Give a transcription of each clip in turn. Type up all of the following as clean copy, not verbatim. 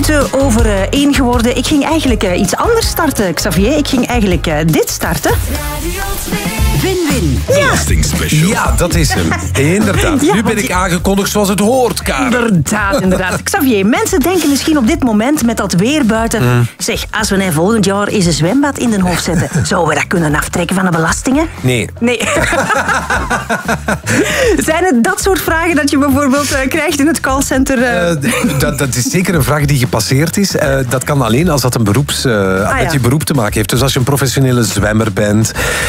minuten over 1 geworden. Ik ging eigenlijk iets anders starten, Xavier. Ik ging eigenlijk dit starten. Win-win. Belastingspecial. Ja, dat is hem. Inderdaad. Ja, Nu ben ik aangekondigd zoals het hoort, Karen. Inderdaad. Xavier, mensen denken misschien op dit moment met dat weer buiten... Zeg, als we volgend jaar eens een zwembad in de hoofd zetten... zouden we dat kunnen aftrekken van de belastingen? Nee. Zijn het dat soort vragen dat je bijvoorbeeld krijgt in het callcenter? Dat is zeker een vraag die gepasseerd is. Dat kan alleen als dat met je beroep te maken heeft. Dus als je een professionele zwemmer bent...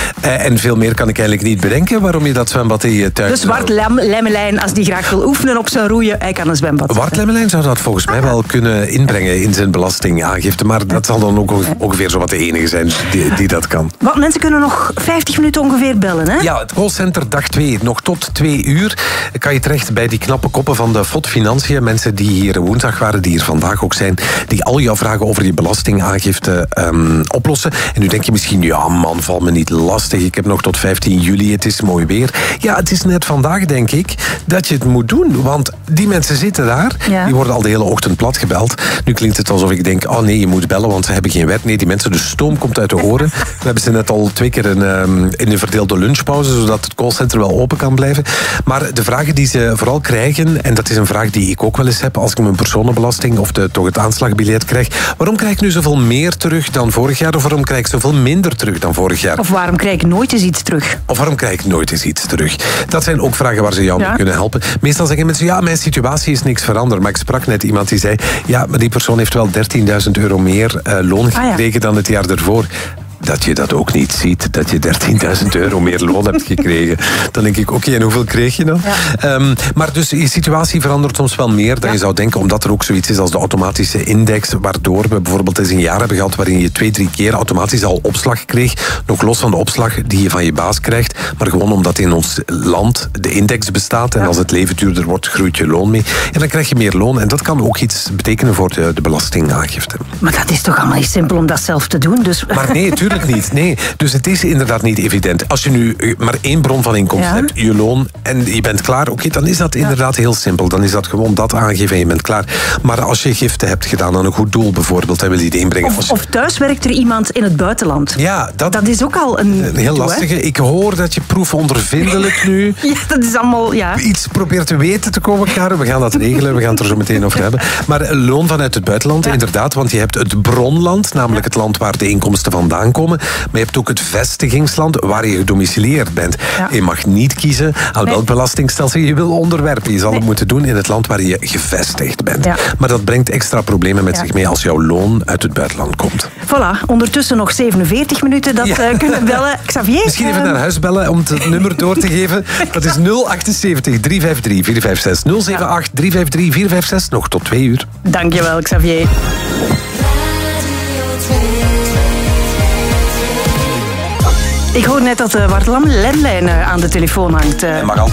en veel meer kan ik eigenlijk niet bedenken waarom je dat zwembad in je tuin... Dus Wart Lemmelijn, als die graag wil oefenen op zijn roeien, hij kan een zwembad zetten. Wart Lemmelijn zou dat volgens mij wel kunnen inbrengen in zijn belastingaangifte. Maar dat zal dan ook ongeveer zo wat de enige zijn die dat kan. Want mensen kunnen nog 50 minuten ongeveer bellen, hè? Ja, het callcenter dag 2. Nog tot 2 uur kan je terecht bij die knappe koppen van de FOD Financiën. Mensen die hier woensdag waren, die hier vandaag ook zijn. Die al jouw vragen over die belastingaangifte oplossen. En nu denk je misschien, ja man, val me niet lastig. Ik heb nog tot 15 juli, het is mooi weer. Ja, het is net vandaag, denk ik, dat je het moet doen. Want die mensen zitten daar. Ja. Die worden al de hele ochtend plat gebeld. Nu klinkt het alsof ik denk, oh nee, je moet bellen, want ze hebben geen wet. Nee, die mensen, de stoom komt uit de oren. We hebben ze net al 2 keer in een verdeelde lunchpauze, zodat het callcenter wel open kan blijven. Maar de vragen die ze vooral krijgen, en dat is een vraag die ik ook wel eens heb als ik mijn personenbelasting of toch het aanslagbiljet krijg. Waarom krijg ik nu zoveel meer terug dan vorig jaar? Of waarom krijg ik zoveel minder terug dan vorig jaar? Of waarom krijg ik nooit eens iets terug? Of waarom krijg ik nooit eens iets terug? Dat zijn ook vragen waar ze jou mee kunnen helpen. Meestal zeggen mensen, ja, mijn situatie is niks veranderd. Maar ik sprak net iemand die zei, ja, maar die persoon heeft wel €13.000 meer loon gekregen dan het jaar ervoor. Dat je dat ook niet ziet, dat je €13.000 meer loon hebt gekregen. Dan denk ik, oké, en hoeveel kreeg je dan? Ja. Maar dus je situatie verandert soms wel meer dan je zou denken, omdat er ook zoiets is als de automatische index, waardoor we bijvoorbeeld eens een jaar hebben gehad waarin je 2-3 keer automatisch al opslag kreeg, nog los van de opslag die je van je baas krijgt, maar gewoon omdat in ons land de index bestaat en als het leven duurder wordt, groeit je loon mee. En dan krijg je meer loon en dat kan ook iets betekenen voor de belastingaangifte. Maar dat is toch allemaal niet simpel om dat zelf te doen? Dus... Maar nee, tuurlijk niet. Nee. Dus het is inderdaad niet evident. Als je nu maar 1 bron van inkomsten hebt, je loon, en je bent klaar, oké, dan is dat inderdaad heel simpel. Dan is dat gewoon dat aangeven en je bent klaar. Maar als je giften hebt gedaan aan een goed doel bijvoorbeeld, dan wil je die inbrengen. Of thuis werkt er iemand in het buitenland. Ja, dat is ook al een heel lastige. Ik hoor dat je proefondervindelijk nu... Ja, dat is allemaal, iets probeert te weten te komen, Karen. We gaan dat regelen, we gaan het er zo meteen over hebben. Maar loon vanuit het buitenland, inderdaad, want je hebt het bronland, namelijk het land waar de inkomsten vandaan komen. Maar je hebt ook het vestigingsland waar je gedomicileerd bent. Ja. Je mag niet kiezen aan welk belastingstelsel je wil onderwerpen. Je zal het moeten doen in het land waar je gevestigd bent. Ja. Maar dat brengt extra problemen met zich mee als jouw loon uit het buitenland komt. Voilà, ondertussen nog 47 minuten dat kunnen bellen. Xavier? Misschien even naar huis bellen om het nummer door te geven. Dat is 078 353 456 078 353 456, nog tot 2 uur. Dankjewel, Xavier. Ik hoor net dat Wart Lemmelijn aan de telefoon hangt. Hij mag altijd